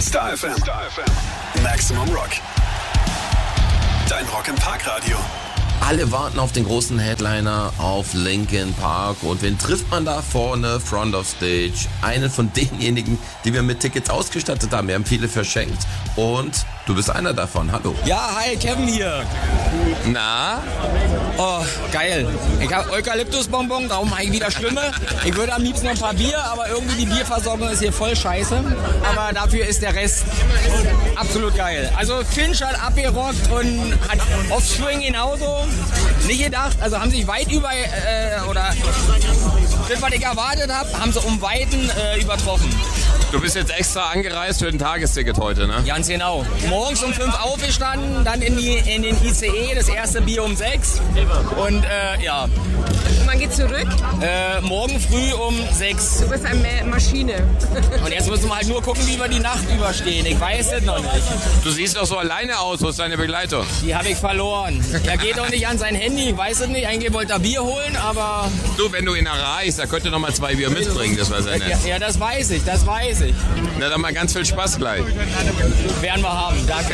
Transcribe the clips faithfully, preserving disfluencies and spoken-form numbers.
Star F M. Star F M. Maximum Rock. Dein Rock im Parkradio. Alle warten auf den großen Headliner, auf Linkin Park. Und wen trifft man da vorne, front of stage? Einen von denjenigen, die wir mit Tickets ausgestattet haben. Wir haben viele verschenkt. Und du bist einer davon. Hallo. Ja, hi, Kevin hier. Na? Oh, geil. Ich habe Eukalyptusbonbon, darum habe ich wieder Stimme. Ich würde am liebsten noch ein paar Bier, aber irgendwie die Bierversorgung ist hier voll scheiße. Aber dafür ist der Rest absolut geil. Also Finch hat abgerockt und hat Offspring genauso. Nicht gedacht, also haben sich weit über, äh, oder das, was ich erwartet habe, haben sie um Weiten äh, übertroffen. Du bist jetzt extra angereist für ein Tagesticket heute, ne? Ganz genau. Morgens um fünf aufgestanden, dann in, die, in den I C E, das erste Bier um sechs. Und äh, ja. Und man geht zurück? Äh, morgen früh um sechs. Du bist eine Maschine. Und jetzt müssen wir halt nur gucken, wie wir die Nacht überstehen. Ich weiß es noch nicht. Du siehst doch so alleine aus, wo ist deine Begleitung? Die habe ich verloren. Er geht doch nicht an sein Handy, ich weiß es nicht. Eigentlich wollte er Bier holen, aber... Du, wenn du ihn erreichst, er könnte noch mal zwei Bier mitbringen, das war sehr nett. Ja, ja, das weiß ich, das weiß ich. Na, dann mal ganz viel Spaß gleich. Werden wir haben, danke.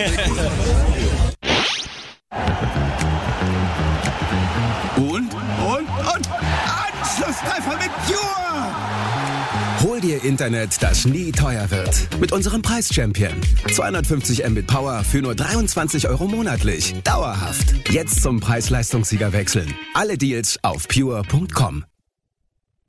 Und, und, und, Anschlusstreffer mit Pure! Hol dir Internet, das nie teuer wird. Mit unserem Preis-Champion. zweihundertfünfzig Mbit Power für nur dreiundzwanzig Euro monatlich. Dauerhaft. Jetzt zum Preis-Leistungssieger wechseln. Alle Deals auf pure punkt com.